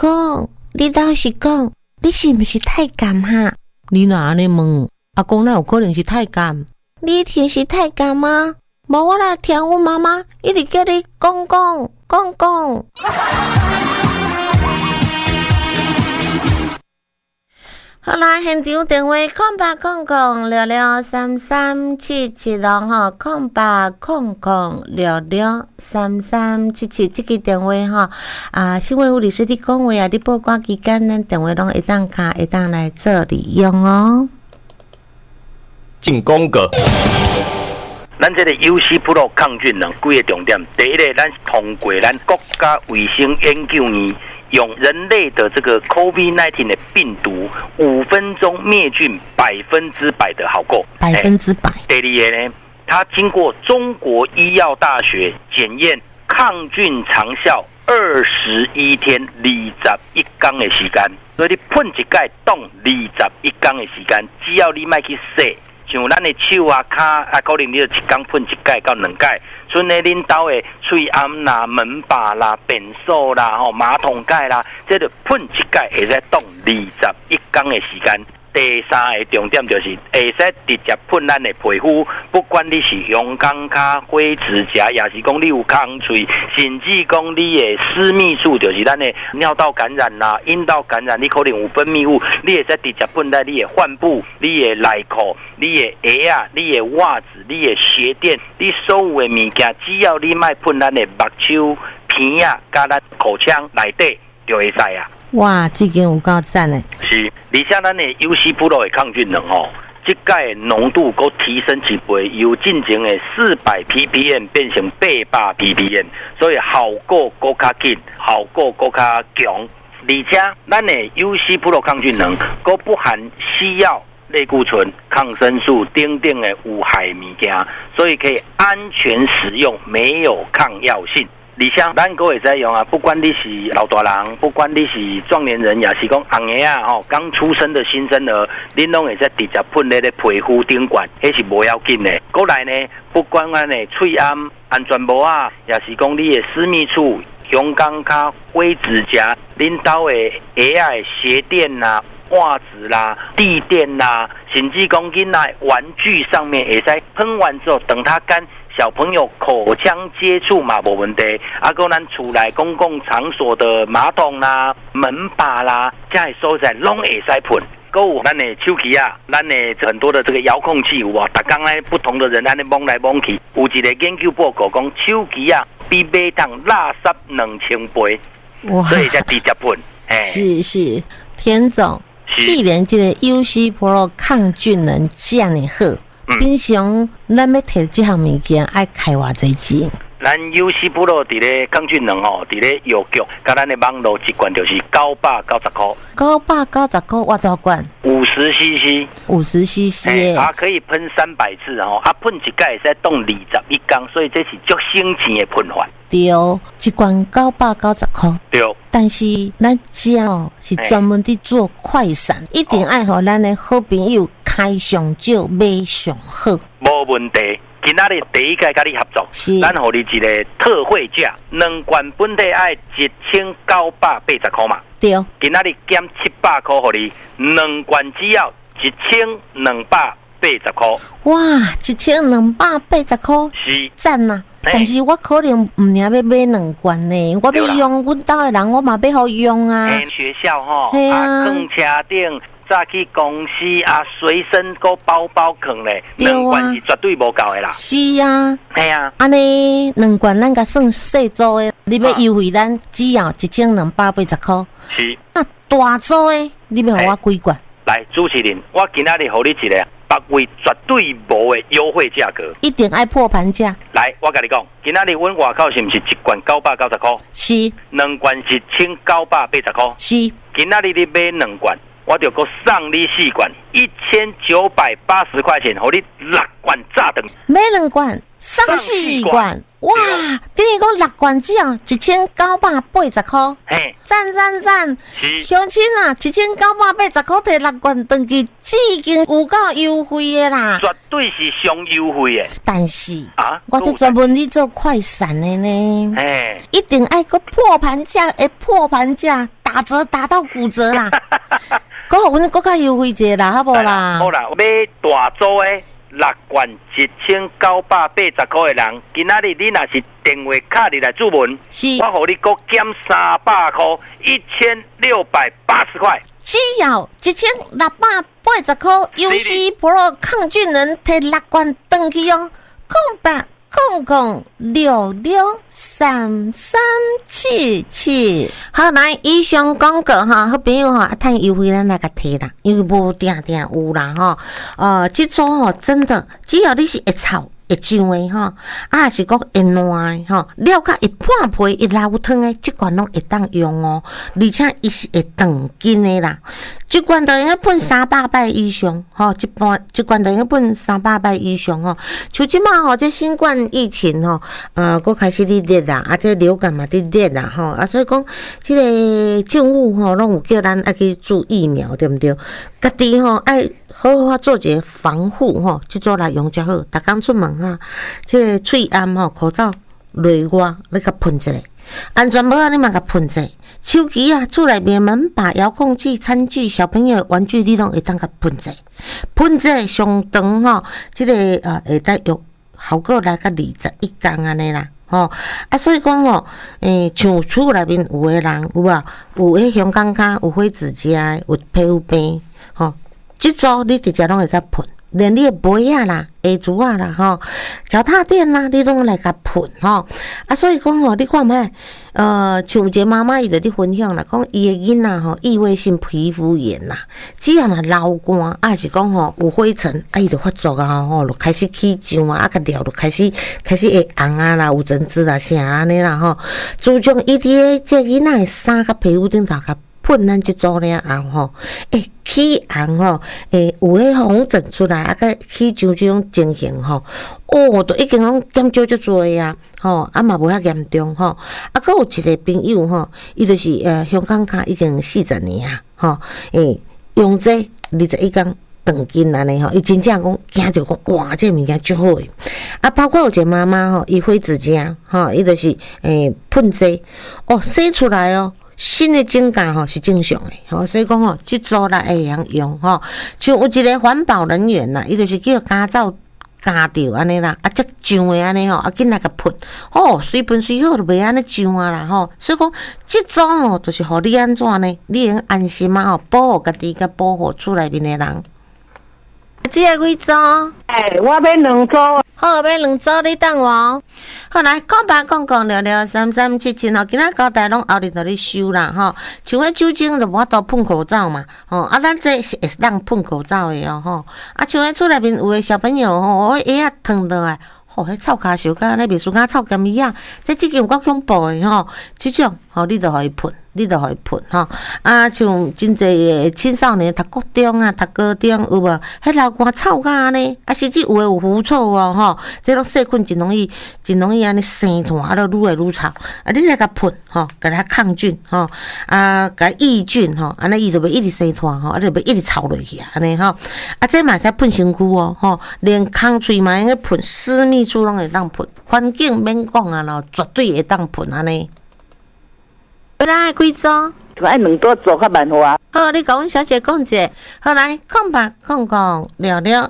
公，你倒是讲，你是不是太监哈？ 你哪安尼问？阿公哪有可能是太监？ 你就是太监吗？无我来听阮妈妈一直叫你公公公公。好啦，现场电话0800663377吼0800663377这个电话吼新闻护理师你讲话你报关期间咱电话拢会当卡会当来做利用哦。 进广告。 咱这个 UC Pro 抗菌能几个重点，第一个，咱通过咱国家卫生研究院用人类的这个 COVID-19 的病毒5分钟灭菌100%的好够 100%。 第二个呢，它经过中国医药大学检验抗菌长效21天21天的时间，所以你喷一盖冻21天的时间，只要你莫去洗。像咱的手啊、脚可能你就一天喷一盖到2盖。剩的恁兜的喙暗啦、门把啦、便所啦、马桶盖啦，这就喷一盖会使冻21天的时间。第三个重点就是会使直接喷咱的皮肤，不管你是用钢卡、灰指甲，也是讲你有空嘴，甚至讲你的私密处，就是咱的尿道感染啦、阴道感染，你可能有分泌物，你会使直接喷在你的患部、你的内裤、你的鞋啊、你的袜子、你的鞋垫，你所有的物件，只要你莫喷咱的目睭、鼻啊、加咱口腔内底就会使啊。 哇，这件有够赞诶！ 是，而且咱的 UC Pro 的抗菌能这个浓度够提升一倍，由进前的400 ppm 变成800 ppm， 所以效果更加紧，效果更加强。而且咱的 UC Pro 抗菌能够不含西药、类固醇、抗生素等等的有害物件，所以可以安全使用，没有抗药性。而且咱都会使用啊，不管你是老大人，不管你是壮年人，也是讲红爷啊，刚出生的新生儿，恁拢会使直接喷在皮肤顶管，迄是无要紧的。过来呢，不管咱的喙暗、安全帽啊，也是讲你的私密处、用钢卡、灰指甲、恁兜的鞋啊、鞋垫啦、袜子啦、地垫啦，甚至讲囡仔玩具上面会使喷完之后，等它干。小朋友口腔接触嘛无问题，还咱厝内公共场所的马桶啦、门把啦，这些所在拢会使喷。还有咱的手机啊，咱的很多的这个遥控器有啊，逐天呢不同的人安尼摸来摸去，有一个研究报告讲手机啊比每趟垃圾2000倍，所以才直接喷。 是，田总，既然这个 UC Pro 抗菌能这样的好。平常咱要摕这项物件爱开偌济钱？ 咱 UC Pro 伫咧抗菌能伫咧药局，甲咱的网络一罐就是990块。 990块，偌大罐 ？50cc。 50cc 可以喷300次喷一盖会使冻21天，所以这是足省钱的喷法。 对，一罐990块。 对。 但是咱家是专门伫做快闪，一定爱互咱的好朋友开上少买上好。 无问题。今仔日第一个甲你合作，咱互你一个特惠价，2罐本地爱1980块嘛。 对。 今仔日减700块，互你2罐只要1280块。 哇，1280块， 是赞啊！但是我可能唔领要买2罐呢，我要用阮兜的人，我嘛要好用啊。 学校放车顶。早去公司随身个包放咧，2罐是绝对无够的啦。 是啊， 系啊， 安尼2罐咱甲算细组的，你要优惠咱只要1280块。 是。 那大组的，你要互我几罐？ 来，主持人，我今仔日互你一个别位绝对无的优惠价格， 一定爱破盘价。 来，我甲你讲，今仔日阮外口是毋是1罐990块？ 是。 2罐是1980块？ 是。 今仔日你买2罐。我就够送你4罐，1980块钱，互你6罐炸等。 买2罐送4罐，哇！等于讲6罐只要1980块。 嘿， 赞！乡亲啊，1980块摕6罐回去，已经有够优惠的啦。 绝对是上优惠的。 但是我这专门咧做快闪的呢，一定爱个破盘价的破盘价。 打折打到骨折啦！搁互阮搁较优惠者啦，好无啦？ 好啦，买大组的6罐1980块的人，今仔日你若是电话卡入来注文，我互你搁减300块，1680块。 只要1680块，UC Pro 抗菌能摕6罐登去用，0800663377。好，来以上广告哈，好朋友哈，趁优惠咱来甲摕啦，因为无定有啦哈。这组吼真的，只要你是会臭会上的吼，是讲会烂的吼，了甲会破皮、会流汤的，这罐拢会当用哦，而且伊是会长筋的啦。一罐就用喷300摆以上，吼，一罐就用喷300摆以上吼。像即马吼，这新冠疫情吼，佫开始咧热啦，这流感嘛咧热啦，吼，所以讲，这个政府吼，拢有叫咱爱去注疫苗，对不对？家己吼爱好好做一个防护吼，即做来用才好。逐工出门哈，这个喙暗吼，口罩内外你甲喷一下，安全帽你嘛甲喷一下。手机啊，厝内面门把、遥控器、餐具、小朋友玩具，你拢会当甲喷者，喷者上长吼，这个会当用好过来甲21天安尼啦，吼所以讲吼，像厝内面有的人有啊，有迄香港卡，有灰指甲，有皮肤病，吼，即组你直接拢会甲喷。连你的杯啊啦、下珠啊啦、吼脚踏垫啦，你拢来甲喷吼所以讲吼，你看卖像一个妈妈伊就咧分享啦，讲伊的囡仔吼，异位性皮肤炎啦，只要若流汗是讲吼有灰尘伊就发作吼，就开始起痒甲料就开始会红啦，有疹子啦啥安尼啦吼，自从伊伫个这囡仔的衫甲皮肤顶头甲喷咱即组了后吼，起红吼，有迄红疹出来，甲起像即种情形吼，都已经拢减少足多啊，吼，嘛无遐严重吼，佫有一个朋友吼，伊就是香港卡已经40年啊，吼，用这21天长筋安尼吼，伊真正讲惊着讲哇，这物件足好诶，包括有一个妈妈吼，伊灰指甲吼，伊就是喷这洗出来新的指甲吼是正常的，所以讲吼，即组来会晓用吼。像有一个环保人员啦，伊就是叫家皂加着安尼啦，则上的安尼吼，紧来甲喷，水喷水好就袂安尼上啦吼。所以讲，即组吼就是互你安怎呢？你能安心啊保护家己，甲保护厝内面的人。这个几组？ 我要2组。 好，要2组，你等我。好，来讲吧，讲聊3377吼，今仔交代拢后日就咧收啦吼。像迄酒精就无法度喷口罩嘛，咱这是会当喷口罩的吼。像迄厝内面有的小朋友吼，鞋啊烫倒来，迄臭骹烧甲安尼，袂输甲臭咸鱼啊，这有够恐怖的吼。即种你就互伊喷。吼像真济青少年读国中啊、读高中有无？迄流汗臭甲安尼，甚至有诶有狐臭吼，这种细菌真容易安尼生团，都愈来愈臭。你来甲喷吼，甲它抗菌吼，甲抑菌吼，安尼伊就袂一直生团吼，就袂一直臭落去安尼吼。这嘛使喷身躯吼，连空喙嘛用个喷，私密处拢会当喷，环境免讲啊咯，绝对会当喷安尼。来几组？ 就爱2组做较慢活。 好，你甲阮小姐讲者。好来，讲聊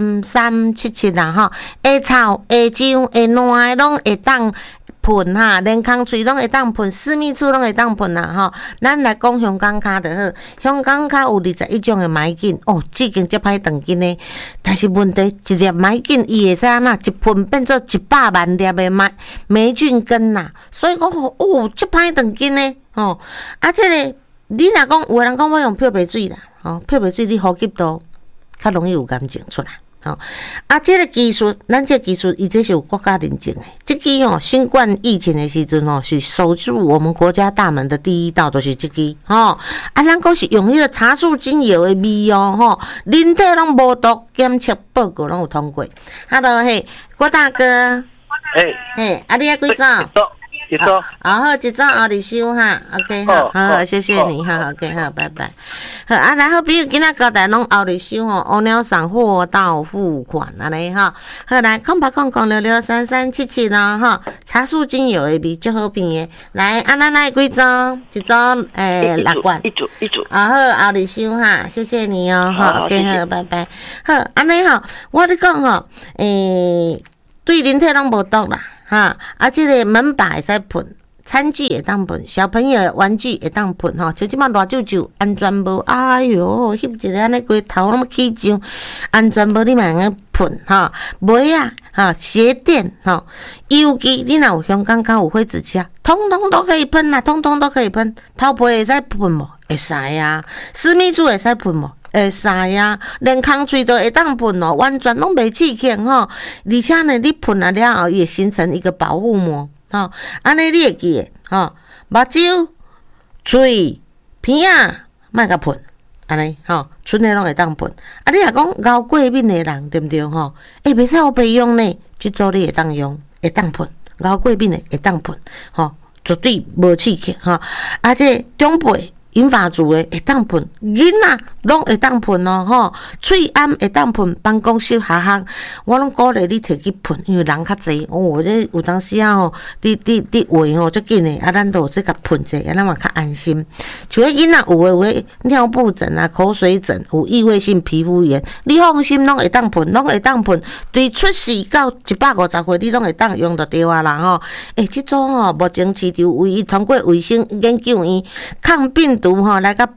3377啦吼。会臭、会痒、会烂拢会当喷哈，连空喙拢会当喷，私密处拢会当喷啦吼。咱来讲香港卡就好，香港卡有21种的霾菌至今才歹长筋呢。但是问题，一粒霾菌伊会使安那一喷变做100万粒的霉菌根啦，所以讲才歹长筋呢。这个你若讲有人讲我用漂白水啦，漂白水你呼吸道较容易有感情出来。这个技术，咱这技术，伊这是有国家认证的。这个新冠疫情的时阵是守住我们国家大门的第一道，就是这个咱讲是用迄个茶树精油的味人体拢无毒，检测报告拢有通过。Hello， 郭大哥， 你啊几组？ 一周。 好，一早后日收哈 ，OK 好，好，谢谢你，好 ，OK 好，拜拜。好啊，然后比如今仔交代拢后日收吼，乌鸟赏货到付款安尼哈。好来，0800663377啦哈，茶树精油的味最好品的，来啊，咱来几张？一组6罐， 一组。 好，后日收哈，谢谢你哦，好 ，OK 好，拜拜。好，安尼吼，我咧讲吼，对人体拢无毒啦。哈，这个门把会使喷，餐具会当喷，小朋友的玩具会当喷吼，像即马热舅舅安全无，哎哟，翕一个安尼规头那么起痒，安全无你嘛用个喷哈，鞋啊哈，鞋垫哈，油机你若有香港有灰指甲，通通都可以喷啦，通通都可以喷，头皮会使喷无？会使啊，私密处会使喷无？会使啊，连空喙都会当喷哦，完全拢袂刺激吼。而且呢，你喷了了后，也形成一个保护膜吼。安尼你会记诶吼，目睭、喙、鼻啊，莫甲喷，安尼吼，剩诶拢会当喷。啊，你若讲熬过敏诶人，对毋对吼？袂使我白用呢，即组你会当用，会当喷，熬过敏诶会当喷，吼，绝对无刺激吼。啊，这中辈。银发族的会当喷，囡仔拢会当喷哦，吼，喙暗会当喷，办公室下项，我拢鼓励你摕去喷，因为人较济，这有当时啊吼，你话吼足紧的，啊，咱都有这甲喷者，咱嘛较安心。像迄囡仔有诶尿布疹啊、口水疹、有异位性皮肤炎，你放心，拢会当喷，拢会当喷，对出世到150岁，你拢会当用得着啊啦吼。即组吼，目前市场唯一通过卫生研究院抗病毒吼来到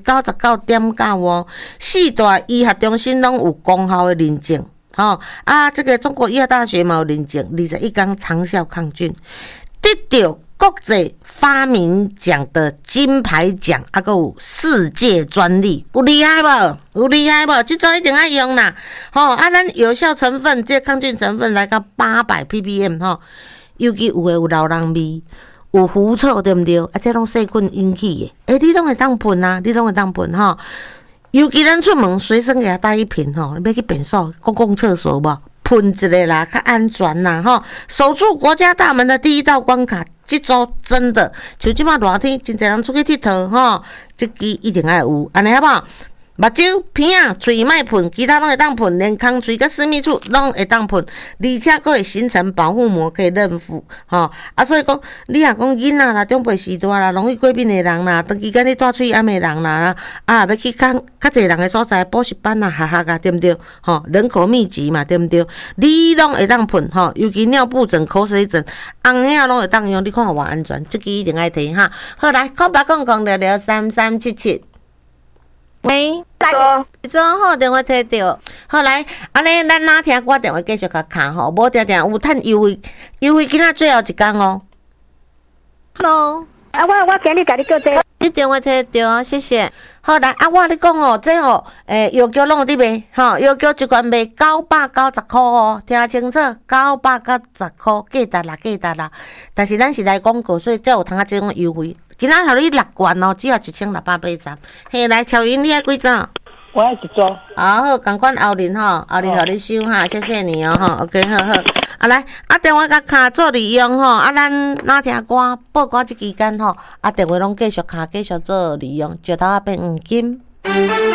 99.9%哦，四大医学中心拢有功效的认证吼啊，这个中国医药大学嘛有认证21天长效抗菌，得到国际发明奖的金牌奖，还有世界专利，有厉害无？有厉害无？这组一定要用啦吼啊！咱有效成分，这抗菌成分来到800 ppm 吼，尤其有老人味。有狐臭对毋对？啊，这拢细菌引起的。你拢会当喷啊，你拢会当喷吼。尤其咱出门随身给他带一瓶吼，要去便所、公共厕所无，喷一个啦，较安全啦吼。守住国家大门的第一道关卡，这组真的，像即马热天，真侪人出去佚佗吼，这支一定要有，安尼好不好？目睭、鼻啊、喙莫喷，其他拢会当喷，连空喙甲私密处拢会当喷，而且佫会形成保护膜，可以嫩肤吼。啊，所以讲，你若讲囡仔啦、中辈时代啦、容易过敏的人啦、长期间咧带喙暗的人啦，啊，要去较侪人的所在补习班啦、学啊，对毋对？吼，人口密集嘛，对毋对？你拢会当喷吼，尤其尿布疹、口水疹、红遐拢会当用，你看偌安全，这个一定爱摕哈。好来，空白空聊聊3377。喂，一组好电话摕到，好来，安尼咱哪听我电话继续甲卡吼，无定定有趁优惠，优惠今仔最后一天哦。Hello， 我今日甲你叫这， 你电话摕到，谢谢。好来，我咧讲哦，这吼，药膏拢有伫卖，吼，药膏一罐卖990块哦，听清楚，990块，价值啦。但是咱是来广告，所以才有通这种优惠。今仔互你6罐哦，只要1680。嘿，来，乔云，你爱几张？ 我爱一组。 好，共款后日吼，后日互你收哈，谢谢你哦吼 ，OK， 好。啊来，啊电话甲卡做利用吼，啊咱哪听歌报歌即期间吼，啊电话拢继续卡继续做利用，石头仔变黄金。